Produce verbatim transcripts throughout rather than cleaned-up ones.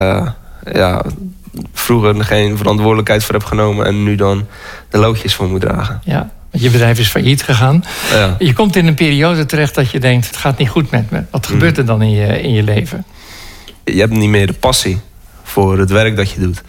Uh, ja, vroeger geen verantwoordelijkheid voor heb genomen en nu dan de loodjes voor moet dragen. Ja, want je bedrijf is failliet gegaan. Ja. Je komt in een periode terecht dat je denkt, het gaat niet goed met me. Wat gebeurt er dan in je, in je leven? Je hebt niet meer de passie voor het werk dat je doet.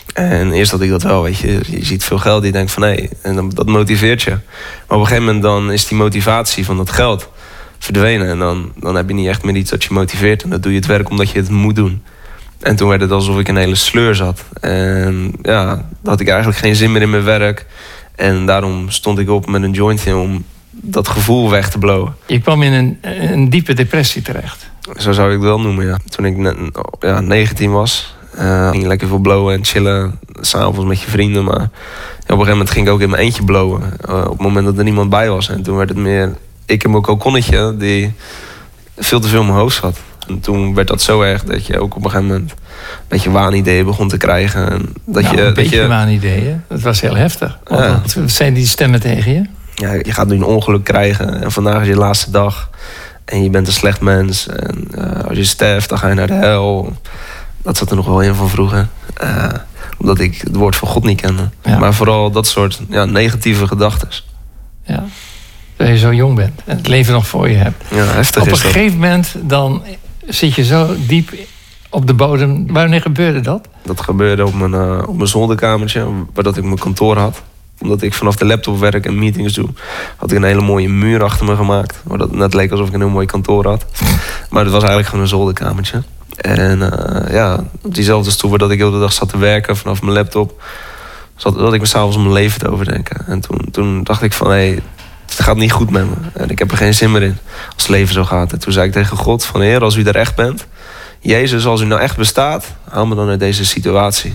En eerst had ik dat wel, weet je. Je ziet veel geld, je denkt van hé, en dat motiveert je. Maar op een gegeven moment dan is die motivatie van dat geld verdwenen. En dan, dan heb je niet echt meer iets dat je motiveert. En dan doe je het werk omdat je het moet doen. En toen werd het alsof ik in een hele sleur zat. En ja, dan had ik eigenlijk geen zin meer in mijn werk. En daarom stond ik op met een jointje om dat gevoel weg te blowen. Je kwam in een, een diepe depressie terecht. Zo zou ik het wel noemen, ja. Toen ik ja, negentien was, uh, ging je lekker veel blowen en chillen. S'avonds met je vrienden. Maar ja, op een gegeven moment ging ik ook in mijn eentje blowen. Uh, op het moment dat er niemand bij was. En toen werd het meer ik en mijn kokonnetje die veel te veel in mijn hoofd zat. En toen werd dat zo erg dat je ook op een gegeven moment een beetje waanideeën begon te krijgen. En dat nou, je, een beetje je... waanideeën. Dat was heel heftig. Ja. Wat zijn die stemmen tegen je? Ja, je gaat nu een ongeluk krijgen en vandaag is je laatste dag. En je bent een slecht mens. En uh, als je sterft, dan ga je naar de hel. Dat zat er nog wel in van vroeger. Uh, omdat ik het woord van God niet kende. Ja. Maar vooral dat soort ja, negatieve gedachten. Ja. Dat je zo jong bent en het leven nog voor je hebt. Ja, heftig op is een dat. gegeven moment dan zit je zo diep op de bodem. Wanneer gebeurde dat? Dat gebeurde op mijn, uh, op mijn zolderkamertje, waar dat ik mijn kantoor had. Omdat ik vanaf de laptop werk en meetings doe, had ik een hele mooie muur achter me gemaakt. Waar dat net leek alsof ik een heel mooi kantoor had. Maar het was eigenlijk gewoon een zolderkamertje. En uh, ja, op diezelfde stoel waar dat ik heel de dag zat te werken vanaf mijn laptop, zat, zat ik me s'avonds om mijn leven te overdenken. En toen, toen dacht ik van, hé, hey, het gaat niet goed met me. En ik heb er geen zin meer in als het leven zo gaat. En toen zei ik tegen God van, Heer, als u er echt bent, Jezus, als u nou echt bestaat, haal me dan uit deze situatie.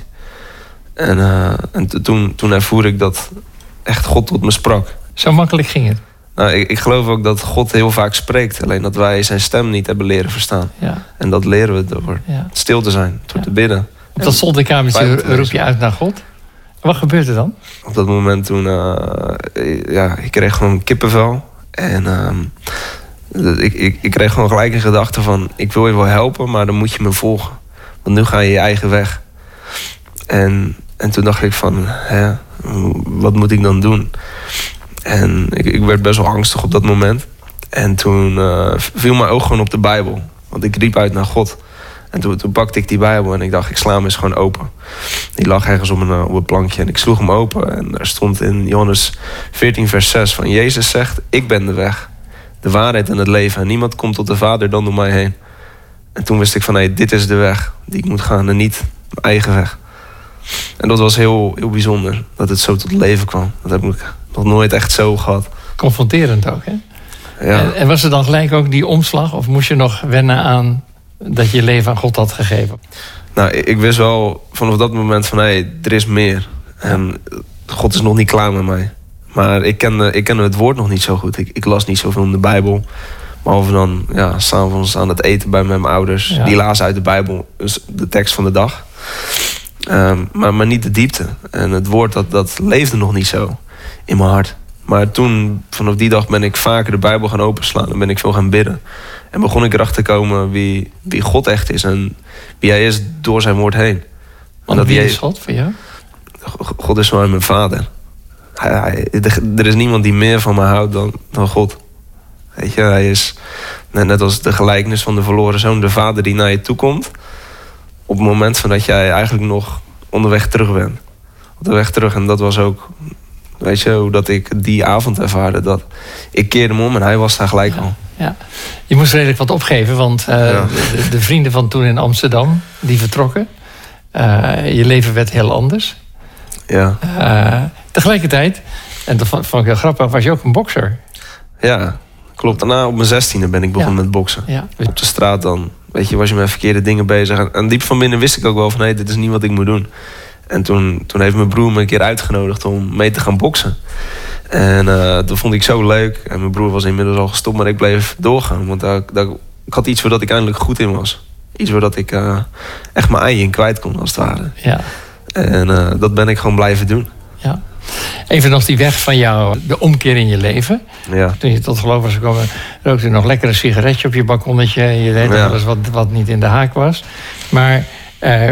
En, uh, en t- toen, toen ervoer ik dat echt God tot me sprak. Zo makkelijk ging het? Nou, ik, ik geloof ook dat God heel vaak spreekt. Alleen dat wij zijn stem niet hebben leren verstaan. Ja. En dat leren we door ja. stil te zijn, door ja. te bidden. Op dat zolderkamertje roep je uit naar God. Wat gebeurt er dan? Op dat moment toen, uh, ja, ik kreeg gewoon kippenvel. En uh, ik, ik, ik kreeg gewoon gelijk een gedachte van, ik wil je wel helpen, maar dan moet je me volgen. Want nu ga je je eigen weg. En, en toen dacht ik van, hè, wat moet ik dan doen? En ik, ik werd best wel angstig op dat moment. En toen uh, viel mijn oog gewoon op de Bijbel. Want ik riep uit naar God. En toen, toen pakte ik die Bijbel en ik dacht, ik sla hem eens gewoon open. Die lag ergens op een, op een plankje en ik sloeg hem open. En daar stond in Johannes veertien vers zes van, Jezus zegt, ik ben de weg, de waarheid en het leven. En niemand komt tot de Vader dan door mij heen. En toen wist ik van, hé, hey, dit is de weg die ik moet gaan en niet mijn eigen weg. En dat was heel, heel bijzonder, dat het zo tot leven kwam. Dat heb ik nog nooit echt zo gehad. Confronterend ook, hè? Ja. En, en was er dan gelijk ook die omslag? Of moest je nog wennen aan dat je je leven aan God had gegeven? Nou, ik wist wel vanaf dat moment van, hé, hey, er is meer. En God is nog niet klaar met mij. Maar ik kende, ik kende het woord nog niet zo goed. Ik, ik las niet zoveel in de Bijbel. Behalve dan, ja, s'avonds aan het eten bij mijn ouders. Ja. Die lazen uit de Bijbel, dus de tekst van de dag. Um, maar, maar niet de diepte. En het woord, dat, dat leefde nog niet zo in mijn hart. Maar toen, vanaf die dag ben ik vaker de Bijbel gaan openslaan. En ben ik veel gaan bidden. En begon ik erachter te komen wie, wie God echt is. En wie hij is door zijn woord heen. Want dat wie is God voor jou? God is voor mij mijn vader. Hij, hij, er is niemand die meer van me houdt dan, dan God. Weet je, hij is net, net als de gelijkenis van de verloren zoon. De vader die naar je toe komt. Op het moment van dat jij eigenlijk nog onderweg terug bent. Op de weg terug. En dat was ook, weet je, hoe dat ik die avond ervaarde. Dat ik keerde me om en hij was daar gelijk ja, al. Ja. Je moest redelijk wat opgeven, want uh, ja. de, de vrienden van toen in Amsterdam, die vertrokken. Uh, je leven werd heel anders. Ja. Uh, tegelijkertijd, en dat vond ik heel grappig, was je ook een bokser. Ja, klopt. Daarna op mijn zestiende ben ik begonnen ja. met boksen. Ja. Op de straat dan, weet je, was je met verkeerde dingen bezig. En, en diep van binnen wist ik ook wel van, hé, hey, dit is niet wat ik moet doen. En toen, toen heeft mijn broer me een keer uitgenodigd om mee te gaan boksen. En uh, dat vond ik zo leuk. En mijn broer was inmiddels al gestopt, maar ik bleef doorgaan. Want uh, dat, ik had iets waar dat ik eindelijk goed in was. Iets waar dat ik uh, echt mijn ei in kwijt kon, als het ware. Ja. En uh, dat ben ik gewoon blijven doen. Ja. Even nog die weg van jou, de omkeer in je leven. Ja. Toen je tot geloof was gekomen, rookte je nog lekker een sigaretje op je balkonnetje. En je deed ja. alles wat, wat niet in de haak was. Maar Uh,